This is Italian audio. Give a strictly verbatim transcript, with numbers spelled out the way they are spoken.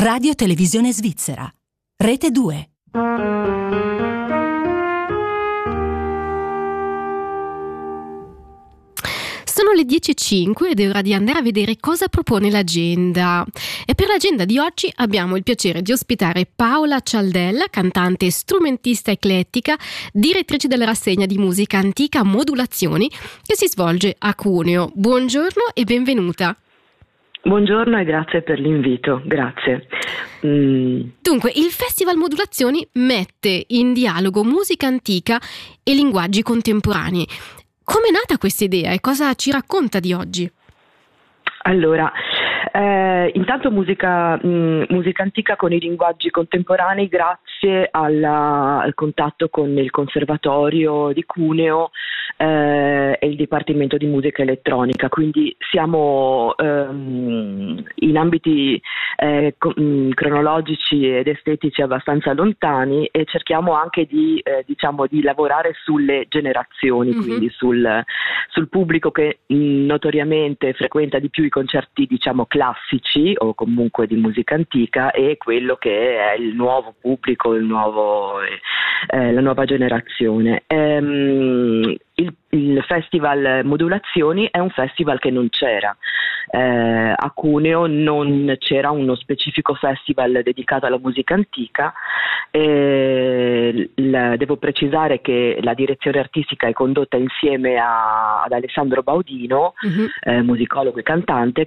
Radio Televisione Svizzera, Rete due. Sono le dieci e cinque ed è ora di andare a vedere cosa propone l'agenda. E per l'agenda di oggi abbiamo il piacere di ospitare Paola Cialdella, cantante e strumentista eclettica, direttrice della rassegna di musica antica Modulazioni, che si svolge a Cuneo. Buongiorno e benvenuta. Buongiorno e grazie per l'invito, grazie. Mm. Dunque, il Festival Modulazioni mette in dialogo musica antica e linguaggi contemporanei. Come è nata questa idea e cosa ci racconta di oggi? Allora, eh, intanto musica, mh, musica antica con i linguaggi contemporanei grazie alla, al contatto con il Conservatorio di Cuneo eh, e il Dipartimento di Musica Elettronica, quindi siamo ehm, in ambiti eh, co- mh, cronologici ed estetici abbastanza lontani e cerchiamo anche di, eh, diciamo, di lavorare sulle generazioni, mm-hmm. quindi sul, sul pubblico che mh, notoriamente frequenta di più i concerti, diciamo, classici o comunque di musica antica e quello che è il nuovo pubblico, il nuovo, eh, la nuova generazione. Ehm, il, il Festival Modulazioni è un festival che non c'era. Eh, a Cuneo non c'era uno specifico festival dedicato alla musica antica. Eh, la, devo precisare che la direzione artistica è condotta insieme a, ad Alessandro Baudino, uh-huh. eh, musicologo e cantante,